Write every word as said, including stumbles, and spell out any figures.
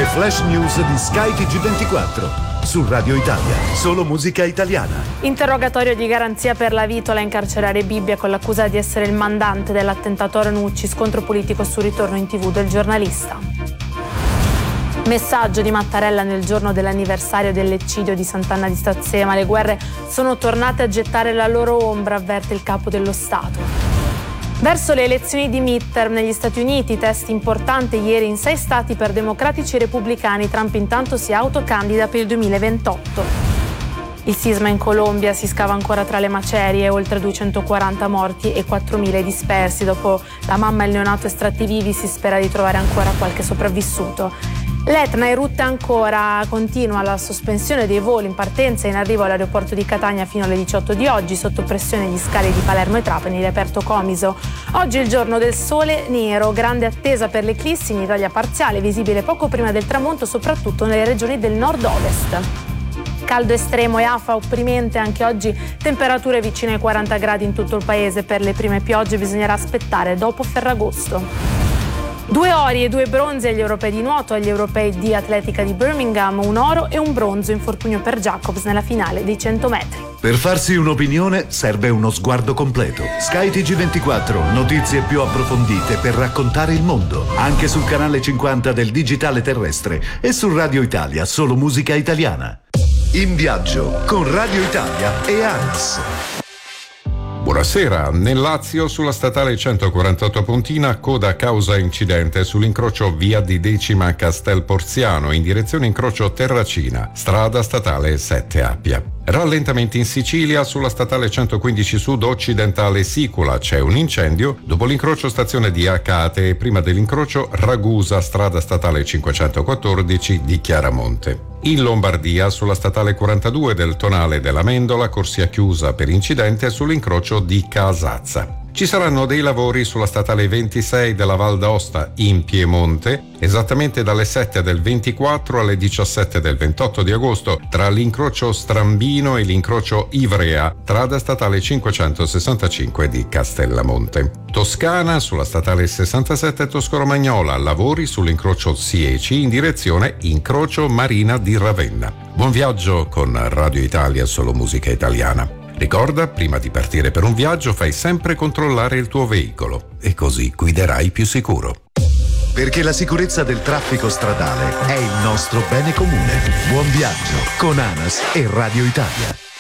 Le flash news di Sky T G ventiquattro. Su Radio Italia, solo musica italiana. Interrogatorio di garanzia per la Vitola a incarcerare Bibbia con l'accusa di essere il mandante dell'attentato a Ranucci, scontro politico sul ritorno in tv del giornalista. Messaggio di Mattarella nel giorno dell'anniversario dell'eccidio di Sant'Anna di Stazzema. Le guerre sono tornate a gettare la loro ombra, avverte il capo dello Stato. Verso le elezioni di midterm negli Stati Uniti, test importante ieri in sei stati per democratici e repubblicani. Trump intanto si autocandida per il duemilaventotto. Il sisma in Colombia, si scava ancora tra le macerie, oltre duecentoquaranta morti e quattromila dispersi. Dopo la mamma e il neonato estratti vivi, si spera di trovare ancora qualche sopravvissuto. L'Etna erutta ancora, continua la sospensione dei voli in partenza e in arrivo all'aeroporto di Catania fino alle diciotto di oggi, sotto pressione gli scali di Palermo e Trapani, riaperto Comiso. Oggi è il giorno del sole nero, grande attesa per l'eclissi in Italia parziale, visibile poco prima del tramonto, soprattutto nelle regioni del nord-ovest. Caldo estremo e afa opprimente anche oggi, temperature vicine ai quaranta gradi in tutto il paese. Per le prime piogge bisognerà aspettare dopo Ferragosto. Due ori e due bronzi agli europei di nuoto e agli europei di atletica di Birmingham, un oro e un bronzo, infortunio per Jacobs nella finale dei cento metri. Per farsi un'opinione serve uno sguardo completo. Sky T G ventiquattro, notizie più approfondite per raccontare il mondo, anche sul canale cinquanta del digitale terrestre e su Radio Italia, solo musica italiana. In viaggio con Radio Italia e ANAS. Buonasera. Nel Lazio, sulla statale centoquarantotto Pontina, coda causa incidente sull'incrocio via di Decima Castel Porziano in direzione incrocio Terracina, strada statale sette Appia. Rallentamenti in Sicilia, sulla statale centoquindici Sud occidentale Sicula c'è un incendio dopo l'incrocio stazione di Acate e prima dell'incrocio Ragusa, strada statale cinquecentoquattordici di Chiaramonte. In Lombardia, sulla statale quarantadue del Tonale della Mendola, corsia chiusa per incidente sull'incrocio di Casazza. Ci saranno dei lavori sulla statale ventisei della Val d'Aosta in Piemonte, esattamente dalle sette del ventiquattro alle diciassette del ventotto di agosto, tra l'incrocio Strambino e l'incrocio Ivrea, strada statale cinquecentosessantacinque di Castellamonte. Toscana, sulla statale sessantasette Tosco-Romagnola, lavori sull'incrocio Sieci in direzione incrocio Marina di Ravenna. Buon viaggio con Radio Italia, solo musica italiana. Ricorda, prima di partire per un viaggio fai sempre controllare il tuo veicolo e così guiderai più sicuro. Perché la sicurezza del traffico stradale è il nostro bene comune. Buon viaggio con ANAS e Radio Italia.